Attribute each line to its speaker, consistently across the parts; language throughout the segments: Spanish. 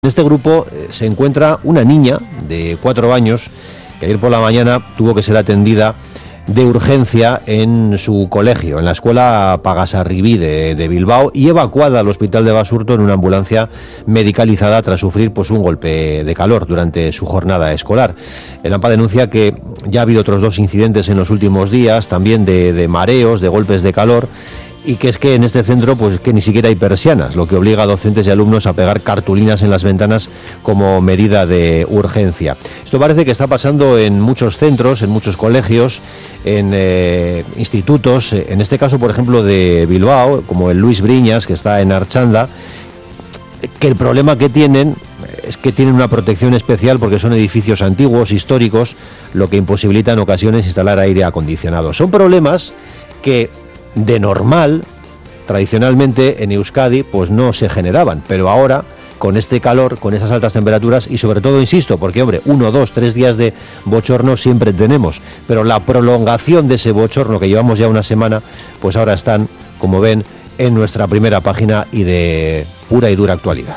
Speaker 1: En este grupo se encuentra una niña de 4 años que ayer por la mañana tuvo que ser atendida de urgencia en su colegio, en la escuela Pagasarribí de Bilbao, y evacuada al hospital de Basurto en una ambulancia medicalizada tras sufrir un golpe de calor durante su jornada escolar. El AMPA denuncia que ya ha habido otros 2 incidentes en los últimos días, también de mareos, de golpes de calor, y que es que en este centro que ni siquiera hay persianas, lo que obliga a docentes y alumnos a pegar cartulinas en las ventanas como medida de urgencia. Esto parece que está pasando en muchos centros, en muchos colegios, en institutos, en este caso por ejemplo de Bilbao, como el Luis Briñas, que está en Archanda, que el problema que tienen es que tienen una protección especial porque son edificios antiguos, históricos, lo que imposibilita en ocasiones instalar aire acondicionado. Son problemas que de normal, tradicionalmente en Euskadi, no se generaban, pero ahora, con este calor, con esas altas temperaturas y sobre todo, insisto, porque 1, 2, 3 días de bochorno siempre tenemos, pero la prolongación de ese bochorno que llevamos ya una semana, ahora están, como ven, en nuestra primera página y de pura y dura actualidad.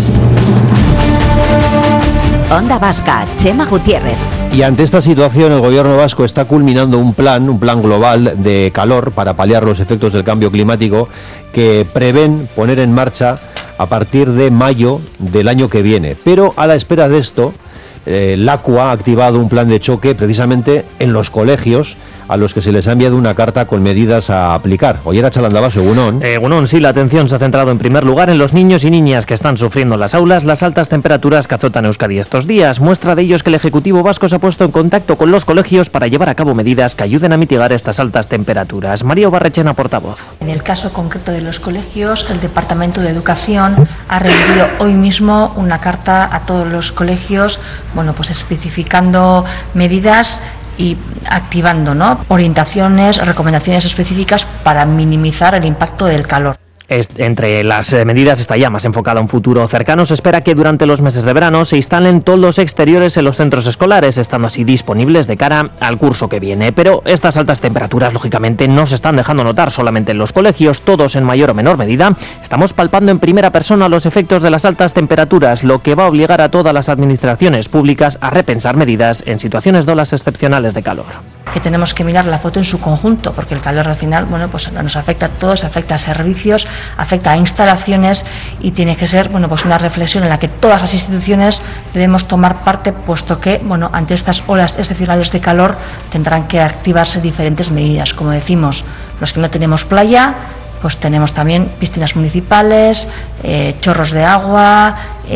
Speaker 2: Onda Vasca, Chema Gutiérrez.
Speaker 1: Y ante esta situación, el gobierno vasco está culminando un plan global de calor para paliar los efectos del cambio climático que prevén poner en marcha a partir de mayo del año que viene. Pero a la espera de esto, LACUA ha activado un plan de choque precisamente en los colegios a los que se les ha enviado una carta con medidas a aplicar. Oyer Atxalandabaso, Egunon.
Speaker 3: Egunon, sí, la atención se ha centrado en primer lugar en los niños y niñas que están sufriendo en las aulas las altas temperaturas que azotan Euskadi estos días. Muestra de ello es que el Ejecutivo vasco se ha puesto en contacto con los colegios para llevar a cabo medidas que ayuden a mitigar estas altas temperaturas. María Barrechena, portavoz.
Speaker 4: En el caso concreto de los colegios, el Departamento de Educación ha remitido hoy mismo una carta a todos los colegios, especificando medidas y activando orientaciones, recomendaciones específicas para minimizar el impacto del calor.
Speaker 3: Entre las medidas está ya más enfocada a un futuro cercano. Se espera que durante los meses de verano se instalen toldos exteriores en los centros escolares, estando así disponibles de cara al curso que viene. Pero estas altas temperaturas, lógicamente, no se están dejando notar solamente en los colegios. Todos, en mayor o menor medida, estamos palpando en primera persona los efectos de las altas temperaturas, lo que va a obligar a todas las administraciones públicas a repensar medidas en situaciones de olas excepcionales de calor.
Speaker 4: Que tenemos que mirar la foto en su conjunto, porque el calor al final, nos afecta a todos, afecta a servicios, afecta a instalaciones, y tiene que ser, una reflexión en la que todas las instituciones debemos tomar parte, puesto que, ante estas olas excepcionales de calor tendrán que activarse diferentes medidas. Como decimos, los que no tenemos playa, tenemos también piscinas municipales, chorros de agua,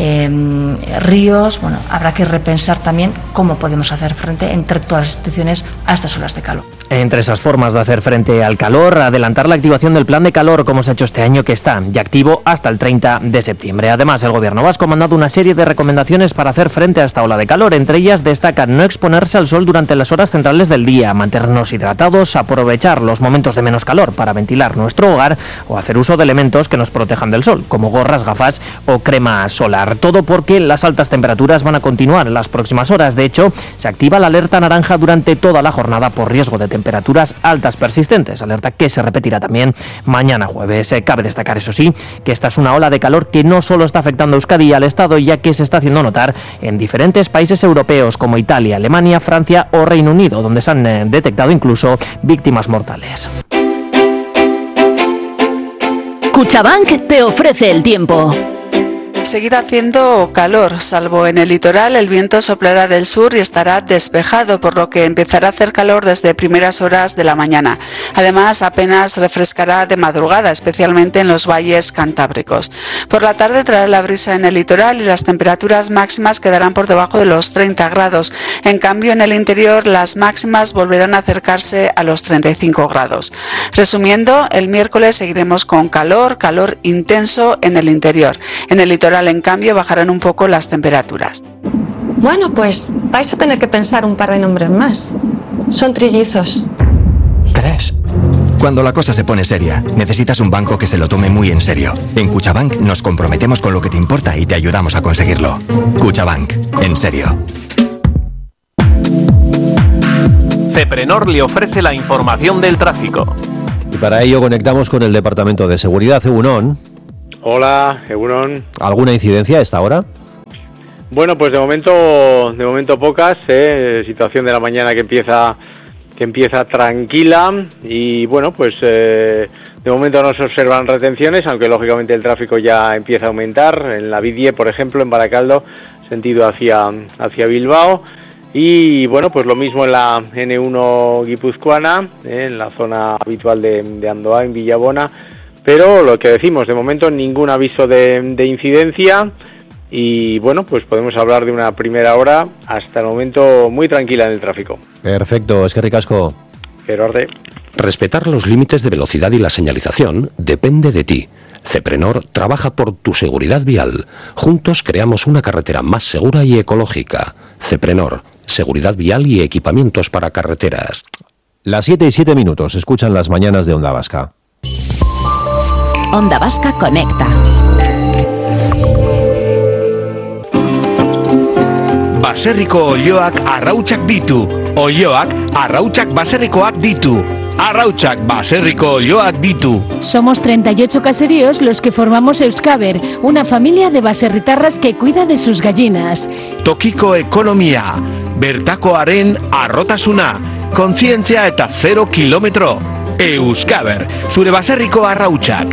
Speaker 4: ríos. Habrá que repensar también cómo podemos hacer frente entre todas las instituciones a estas olas de calor.
Speaker 3: Entre esas formas de hacer frente al calor, adelantar la activación del plan de calor, como se ha hecho este año, que está ya activo hasta el 30 de septiembre. Además, el gobierno vasco ha mandado una serie de recomendaciones para hacer frente a esta ola de calor. Entre ellas destacan no exponerse al sol durante las horas centrales del día, mantenernos hidratados, aprovechar los momentos de menos calor para ventilar nuestro hogar o hacer uso de elementos que nos protejan del sol, como gorras, gafas o crema solar. Todo porque las altas temperaturas van a continuar en las próximas horas. De hecho, se activa la alerta naranja durante toda la jornada por riesgo de temperaturas altas persistentes, alerta que se repetirá también mañana jueves. Cabe destacar, eso sí, que esta es una ola de calor que no solo está afectando a Euskadi y al Estado, ya que se está haciendo notar en diferentes países europeos como Italia, Alemania, Francia o Reino Unido, donde se han detectado incluso víctimas mortales.
Speaker 2: Cuchabank te ofrece el tiempo.
Speaker 5: Seguirá haciendo calor, salvo en el litoral. El viento soplará del sur y estará despejado, por lo que empezará a hacer calor desde primeras horas de la mañana. Además, apenas refrescará de madrugada, especialmente en los valles cantábricos. Por la tarde traerá la brisa en el litoral y las temperaturas máximas quedarán por debajo de los 30 grados. En cambio, en el interior las máximas volverán a acercarse a los 35 grados. Resumiendo, el miércoles seguiremos con calor intenso en el interior. En el litoral, en cambio, bajarán un poco las temperaturas.
Speaker 6: Bueno, pues vais a tener que pensar un par de nombres más. Son trillizos.
Speaker 7: 3. Cuando la cosa se pone seria, necesitas un banco que se lo tome muy en serio. En Cuchabank nos comprometemos con lo que te importa y te ayudamos a conseguirlo. Cuchabank, en serio.
Speaker 8: Ceprenor le ofrece la información del tráfico.
Speaker 1: Y para ello conectamos con el Departamento de Seguridad. Egunon.
Speaker 9: Hola, Egunon.
Speaker 1: ¿Alguna incidencia a esta hora?
Speaker 9: Bueno, pues de momento pocas, situación de la mañana que empieza tranquila y bueno, pues de momento no se observan retenciones, aunque lógicamente el tráfico ya empieza a aumentar. En la B10, por ejemplo, en Baracaldo, sentido hacia Bilbao. Y bueno, pues lo mismo en la N1 guipuzcoana, en la zona habitual de Andoa, en Villabona. Pero lo que decimos, de momento ningún aviso de incidencia. Y bueno, pues podemos hablar de una primera hora hasta el momento muy tranquila en el tráfico.
Speaker 1: Perfecto, es que ricasco.
Speaker 9: Gerarde.
Speaker 10: Respetar los límites de velocidad y la señalización depende de ti. Ceprenor trabaja por tu seguridad vial. Juntos creamos una carretera más segura y ecológica. Ceprenor, seguridad vial y equipamientos para carreteras.
Speaker 1: Las 7:07, escuchan las mañanas de Onda Vasca.
Speaker 2: Onda Vasca conecta.
Speaker 11: Baserriko olioak arrautsak ditu. Olioak arrautsak baserrikoak ditu. Arrautsak baserriko olioak ditu.
Speaker 12: Somos 38 caseríos los que formamos Euskaber, una familia de baserritarras que cuida de sus gallinas.
Speaker 11: Tokiko ekonomia, bertakoaren arrotasuna, kontzientzia eta 0 kilometro. Euskaber, zure baserriko arrautsak.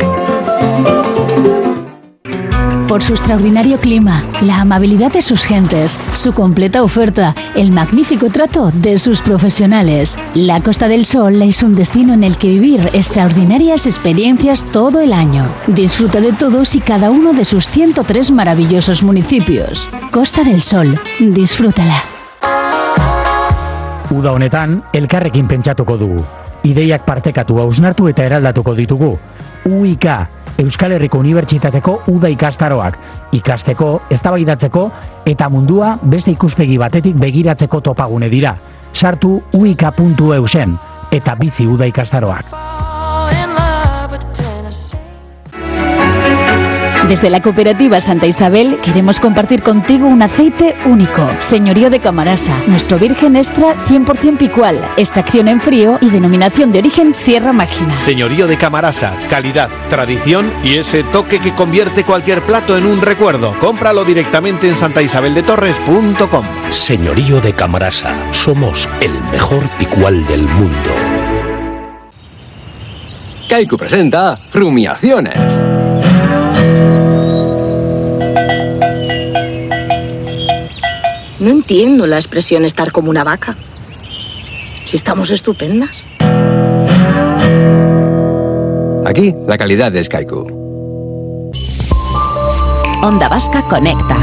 Speaker 12: Por su extraordinario clima, la amabilidad de sus gentes, su completa oferta, el magnífico trato de sus profesionales. La Costa del Sol es un destino en el que vivir extraordinarias experiencias todo el año. Disfruta de todos y cada uno de sus 103 maravillosos municipios. Costa del Sol, disfrútala.
Speaker 13: Uda honetan, elkarrekin pentsatuko dugu. Ideiak partekatu, hausnartu eta eraldatuko ditugu. UIK, Euskal Herriko Unibertsitateko Uda ikastaroak, ikasteko, eztabaidatzeko eta mundua beste ikuspegi batetik begiratzeko topagune dira. Sartu uik.eusen eta bizi Uda ikastaroak.
Speaker 12: Desde la cooperativa Santa Isabel queremos compartir contigo un aceite único. Señorío de Camarasa, nuestro virgen extra 100% picual, extracción en frío y denominación de origen Sierra Mágina.
Speaker 14: Señorío de Camarasa, calidad, tradición y ese toque que convierte cualquier plato en un recuerdo. Cómpralo directamente en santaisabeldetorres.com.
Speaker 10: Señorío de Camarasa, somos el mejor picual del mundo.
Speaker 15: Kaiku presenta Rumiaciones.
Speaker 16: No entiendo la expresión estar como una vaca. Si estamos estupendas.
Speaker 15: Aquí, la calidad es Kaiku.
Speaker 2: Onda Vasca conecta.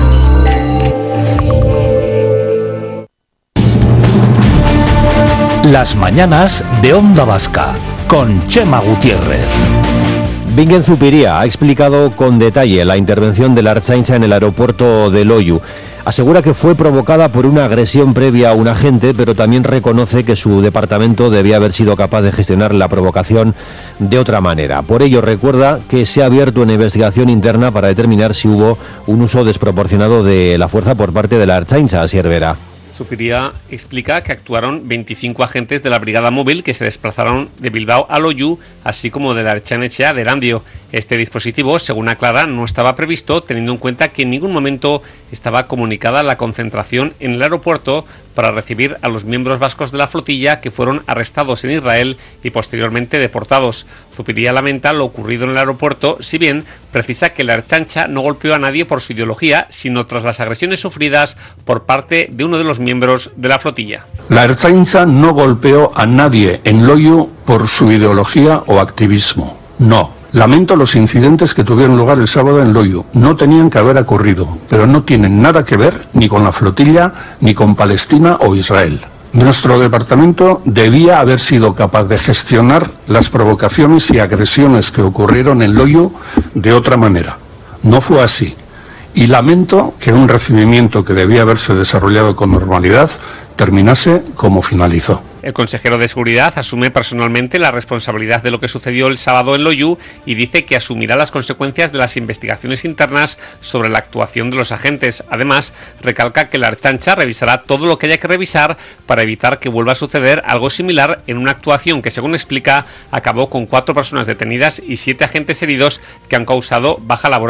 Speaker 10: Las mañanas de Onda Vasca con Chema Gutiérrez.
Speaker 1: Bingen Zupiria ha explicado con detalle la intervención de la Ertzaintza en el aeropuerto de Loiu. Asegura que fue provocada por una agresión previa a un agente, pero también reconoce que su departamento debía haber sido capaz de gestionar la provocación de otra manera. Por ello recuerda que se ha abierto una investigación interna para determinar si hubo un uso desproporcionado de la fuerza por parte de la Ertzaintza, Asier Vera.
Speaker 17: Zupiria explica que actuaron 25 agentes de la brigada móvil que se desplazaron de Bilbao a Loiu, así como de la Ertzain-Etxea de Erandio. Este dispositivo, según aclara, no estaba previsto, teniendo en cuenta que en ningún momento estaba comunicada la concentración en el aeropuerto para recibir a los miembros vascos de la flotilla que fueron arrestados en Israel y posteriormente deportados. Zupiria lamenta lo ocurrido en el aeropuerto, si bien precisa que la Ertzaintza no golpeó a nadie por su ideología, sino tras las agresiones sufridas por parte de uno de los miembros de la flotilla.
Speaker 18: La Ertzaintza no golpeó a nadie en Loiu por su ideología o activismo. No. Lamento los incidentes que tuvieron lugar el sábado en Loiu. No tenían que haber ocurrido, pero no tienen nada que ver ni con la flotilla, ni con Palestina o Israel. Nuestro departamento debía haber sido capaz de gestionar las provocaciones y agresiones que ocurrieron en Loiu de otra manera. No fue así. Y lamento que un recibimiento que debía haberse desarrollado con normalidad terminase como finalizó.
Speaker 17: El consejero de Seguridad asume personalmente la responsabilidad de lo que sucedió el sábado en Loiu y dice que asumirá las consecuencias de las investigaciones internas sobre la actuación de los agentes. Además, recalca que la Ertzaintza revisará todo lo que haya que revisar para evitar que vuelva a suceder algo similar en una actuación que, según explica, acabó con 4 personas detenidas y 7 agentes heridos que han causado baja laboral.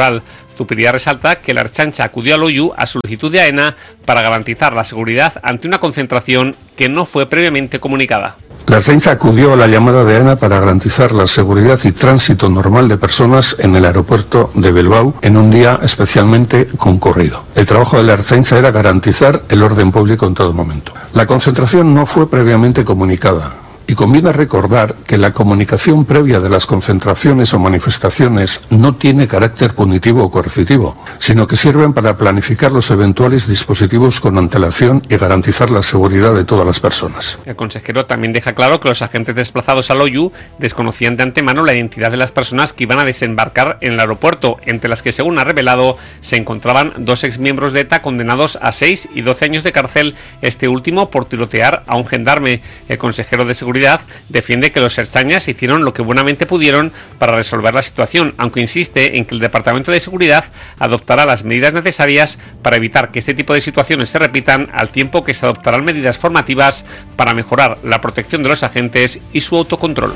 Speaker 17: Zupiria resalta que la Ertzaintza acudió a Loiu a solicitud de AENA para garantizar la seguridad ante una concentración que no fue previamente comunicada.
Speaker 18: La Ertzaintza acudió a la llamada de AENA para garantizar la seguridad y tránsito normal de personas en el aeropuerto de Bilbao en un día especialmente concurrido. El trabajo de la Ertzaintza era garantizar el orden público en todo momento. La concentración no fue previamente comunicada. Y conviene recordar que la comunicación previa de las concentraciones o manifestaciones no tiene carácter punitivo o coercitivo, sino que sirven para planificar los eventuales dispositivos con antelación y garantizar la seguridad de todas las personas.
Speaker 17: El consejero también deja claro que los agentes desplazados a Loiu desconocían de antemano la identidad de las personas que iban a desembarcar en el aeropuerto, entre las que, según ha revelado, se encontraban 2 exmiembros de ETA condenados a 6 y 12 años de cárcel, este último por tirotear a un gendarme. El consejero de Seguridad defiende que los ertzainas hicieron lo que buenamente pudieron para resolver la situación, aunque insiste en que el Departamento de Seguridad adoptará las medidas necesarias para evitar que este tipo de situaciones se repitan, al tiempo que se adoptarán medidas formativas para mejorar la protección de los agentes y su autocontrol.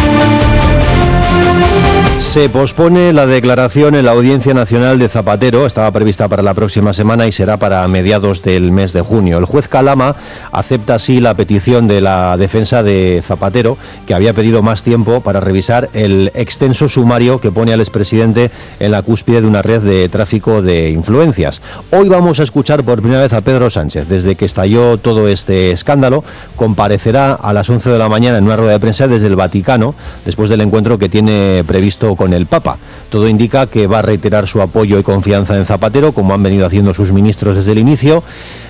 Speaker 1: Se pospone la declaración en la Audiencia Nacional de Zapatero, estaba prevista para la próxima semana y será para mediados del mes de junio. El juez Calama acepta así la petición de la defensa de Zapatero, que había pedido más tiempo para revisar el extenso sumario que pone al expresidente en la cúspide de una red de tráfico de influencias. Hoy vamos a escuchar por primera vez a Pedro Sánchez. Desde que estalló todo este escándalo, comparecerá a las 11 de la mañana en una rueda de prensa desde el Vaticano, después del encuentro que tiene previsto con el Papa. Todo indica que va a reiterar su apoyo y confianza en Zapatero, como han venido haciendo sus ministros desde el inicio.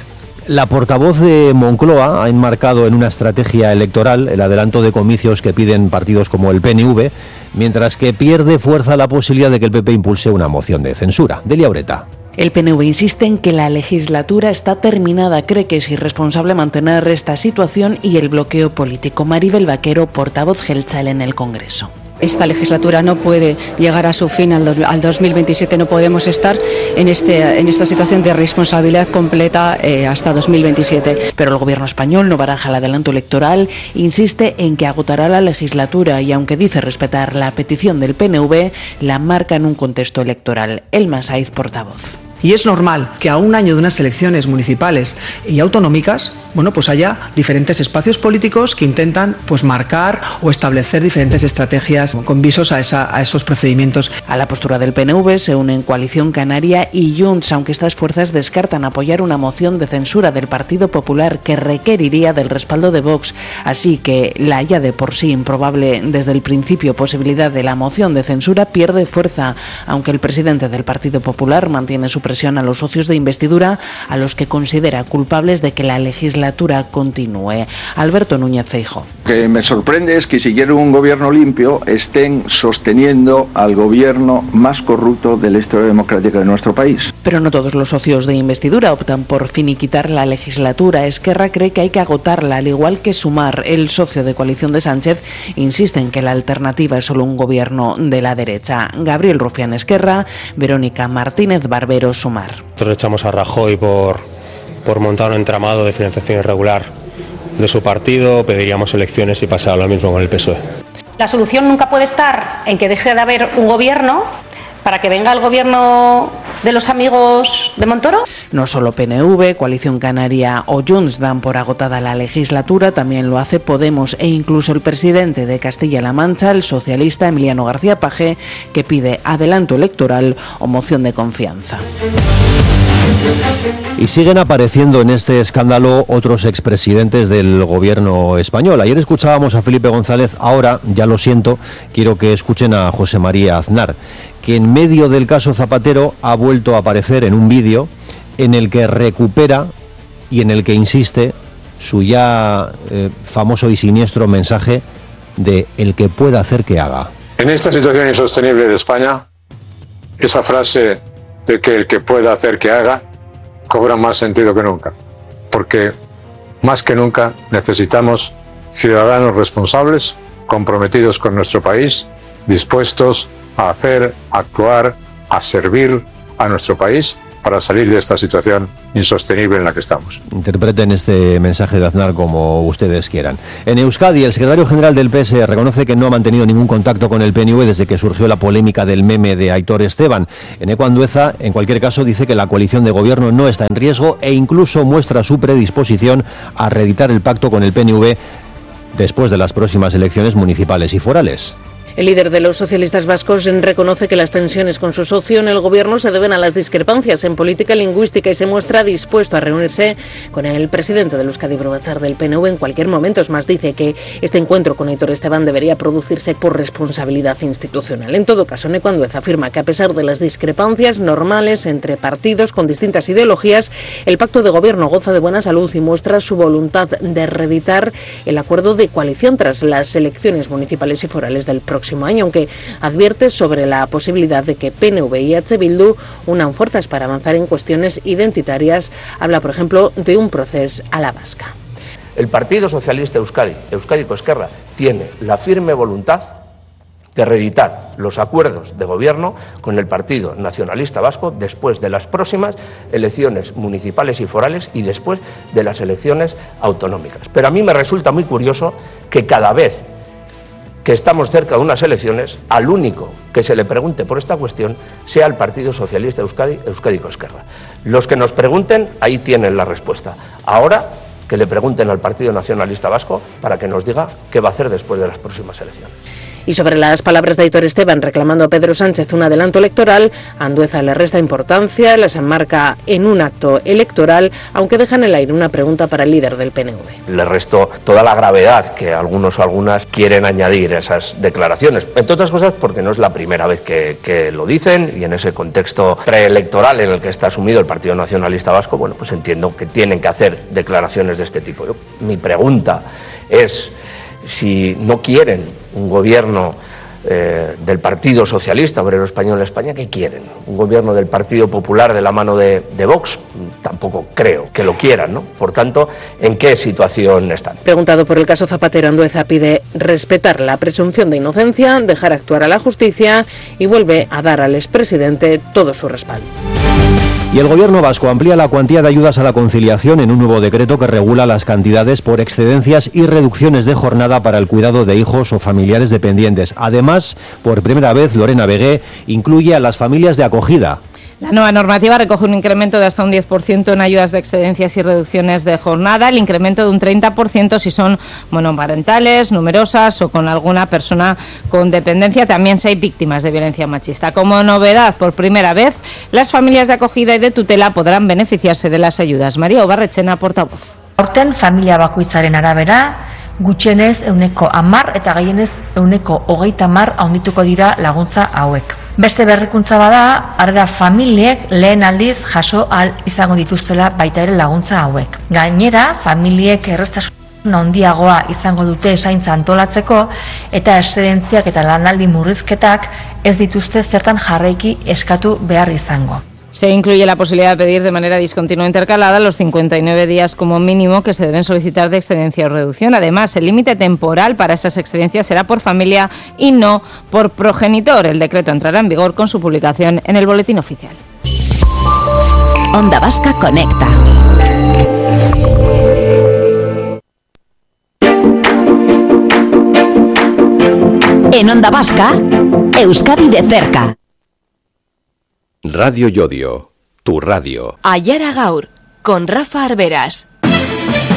Speaker 1: La portavoz de Moncloa ha enmarcado en una estrategia electoral el adelanto de comicios que piden partidos como el PNV, mientras que pierde fuerza la posibilidad de que el PP impulse una moción de censura. Delia Oreta.
Speaker 19: El PNV insiste en que la legislatura está terminada, cree que es irresponsable mantener esta situación y el bloqueo político. Maribel Vaquero, portavoz Geltzale en el Congreso.
Speaker 20: Esta legislatura no puede llegar a su fin al 2027, no podemos estar en esta situación de responsabilidad completa hasta 2027.
Speaker 19: Pero el gobierno español no baraja el adelanto electoral, insiste en que agotará la legislatura y, aunque dice respetar la petición del PNV, la marca en un contexto electoral. Elma Saiz, portavoz.
Speaker 21: Y es normal que a un año de unas elecciones municipales y autonómicas, pues haya diferentes espacios políticos que intentan marcar o establecer diferentes estrategias con visos a esos procedimientos.
Speaker 19: A la postura del PNV se unen Coalición Canaria y Junts, aunque estas fuerzas descartan apoyar una moción de censura del Partido Popular que requeriría del respaldo de Vox. Así que la ya de por sí improbable desde el principio posibilidad de la moción de censura pierde fuerza, aunque el presidente del Partido Popular mantiene su presión a los socios de investidura, a los que considera culpables de que la legislatura continúe. Alberto Núñez Feijóo.
Speaker 22: Lo que me sorprende es que si quieren un gobierno limpio estén sosteniendo al gobierno más corrupto de la historia democrática de nuestro país.
Speaker 19: Pero no todos los socios de investidura optan por finiquitar la legislatura. Esquerra cree que hay que agotarla, al igual que Sumar. El socio de coalición de Sánchez insiste en que la alternativa es solo un gobierno de la derecha. Gabriel Rufián, Esquerra. Verónica Martínez Barbero, Sumar.
Speaker 23: Nosotros echamos a Rajoy por montar un entramado de financiación irregular de su partido, pediríamos elecciones y pasará lo mismo con el PSOE.
Speaker 24: La solución nunca puede estar en que deje de haber un gobierno para que venga el gobierno de los amigos de Montoro.
Speaker 19: No solo PNV, Coalición Canaria o Junts dan por agotada la legislatura, también lo hace Podemos e incluso el presidente de Castilla-La Mancha, el socialista Emiliano García Paje, que pide adelanto electoral o moción de confianza.
Speaker 1: Y siguen apareciendo en este escándalo otros expresidentes del gobierno español. Ayer escuchábamos a Felipe González, ahora, ya lo siento, quiero que escuchen a José María Aznar, que en medio del caso Zapatero ha vuelto a aparecer en un vídeo en el que recupera y en el que insiste su ya famoso y siniestro mensaje de el que pueda hacer que haga.
Speaker 25: En esta situación insostenible de España, esa frase de que el que pueda hacer que haga cobra más sentido que nunca, porque más que nunca necesitamos ciudadanos responsables, comprometidos con nuestro país, dispuestos a hacer, a actuar, a servir a nuestro país para salir de esta situación insostenible en la que estamos.
Speaker 1: Interpreten este mensaje de Aznar como ustedes quieran. En Euskadi, el secretario general del PS reconoce que no ha mantenido ningún contacto con el PNV desde que surgió la polémica del meme de Aitor Esteban. Eneco Andueza, en cualquier caso, dice que la coalición de gobierno no está en riesgo e incluso muestra su predisposición a reeditar el pacto con el PNV después de las próximas elecciones municipales y forales.
Speaker 3: El líder de los socialistas vascos reconoce que las tensiones con su socio en el gobierno se deben a las discrepancias en política lingüística y se muestra dispuesto a reunirse con el presidente del Euskadi Buru Batzar del PNV en cualquier momento. Es más, dice que este encuentro con Aitor Esteban debería producirse por responsabilidad institucional. En todo caso, Eneco Andueza afirma que a pesar de las discrepancias normales entre partidos con distintas ideologías, el pacto de gobierno goza de buena salud y muestra su voluntad de reeditar el acuerdo de coalición tras las elecciones municipales y forales del próximo año, aunque advierte sobre la posibilidad de que PNV y H. Bildu unan fuerzas para avanzar en cuestiones identitarias. Habla, por ejemplo, de un proceso a la vasca.
Speaker 4: El Partido Socialista Euskadi, Euskadiko Ezkerra, tiene la firme voluntad de reeditar los acuerdos de gobierno con el Partido Nacionalista Vasco después de las próximas elecciones municipales y forales y después de las elecciones autonómicas. Pero a mí me resulta muy curioso que cada vez que estamos cerca de unas elecciones, al único que se le pregunte por esta cuestión sea el Partido Socialista Euskadi, Euskadiko Ezkerra. Los que nos pregunten, ahí tienen la respuesta. Ahora que le pregunten al Partido Nacionalista Vasco para que nos diga qué va a hacer después de las próximas elecciones.
Speaker 3: Y sobre las palabras de Aitor Esteban reclamando a Pedro Sánchez un adelanto electoral, Andueza le resta importancia, las enmarca en un acto electoral, aunque deja en el aire una pregunta para el líder del PNV.
Speaker 4: Le resto toda la gravedad que algunos o algunas quieren añadir a esas declaraciones, entre otras cosas porque no es la primera vez que lo dicen y en ese contexto preelectoral en el que está sumido el Partido Nacionalista Vasco, bueno, pues entiendo que tienen que hacer declaraciones de este tipo. Mi pregunta es si no quieren un gobierno del Partido Socialista Obrero Español en España, ¿qué quieren? ¿Un gobierno del Partido Popular de la mano de Vox? Tampoco creo que lo quieran, ¿no? Por tanto, ¿en qué situación están?
Speaker 3: Preguntado por el caso Zapatero, Andueza pide respetar la presunción de inocencia, dejar actuar a la justicia y vuelve a dar al expresidente todo su respaldo.
Speaker 1: Y el gobierno vasco amplía la cuantía de ayudas a la conciliación en un nuevo decreto que regula las cantidades por excedencias y reducciones de jornada para el cuidado de hijos o familiares dependientes. Además, por primera vez, Lorena Begué incluye a las familias de acogida.
Speaker 5: La nueva normativa recoge un incremento de hasta un 10% en ayudas de excedencias y reducciones de jornada, el incremento de un 30% si son monoparentales, numerosas o con alguna persona con dependencia, también si hay víctimas de violencia machista. Como novedad, por primera vez, las familias de acogida y de tutela podrán beneficiarse de las ayudas. María Obarretxena, portavoz.
Speaker 6: Aurten familia bakoitzaren arabera, gutxienez 10% eta gehienez 30% handituko dira laguntza hauek. Beste berrikuntza bada, harrera familiek lehen aldiz jaso ahal izango dituztela baita ere laguntza hauek. Gainera, familiek erraztasun handiagoa izango dute zaintza antolatzeko eta eszedentziak eta lanaldi murrizketak ez dituzte zertan jarraiki eskatu behar izango.
Speaker 5: Se incluye la posibilidad de pedir de manera discontinua intercalada los 59 días como mínimo que se deben solicitar de excedencia o reducción. Además, el límite temporal para esas excedencias será por familia y no por progenitor. El decreto entrará en vigor con su publicación en el Boletín Oficial.
Speaker 2: Onda Vasca Conecta. En Onda Vasca, Euskadi de cerca.
Speaker 10: Radio Yodio, tu radio.
Speaker 2: Aiara Gaur, con Rafa Arberas.